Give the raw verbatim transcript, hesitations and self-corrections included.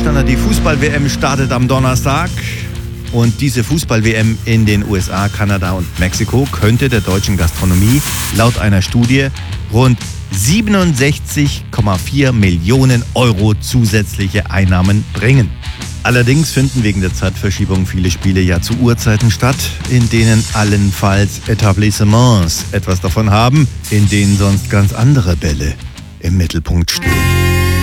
Standard, die Fußball-W M startet am Donnerstag. Und diese Fußball-W M in den U S A, Kanada und Mexiko könnte der deutschen Gastronomie laut einer Studie rund siebenundsechzig Komma vier Millionen Euro zusätzliche Einnahmen bringen. Allerdings finden wegen der Zeitverschiebung viele Spiele ja zu Uhrzeiten statt, in denen allenfalls Etablissements etwas davon haben, in denen sonst ganz andere Bälle im Mittelpunkt stehen.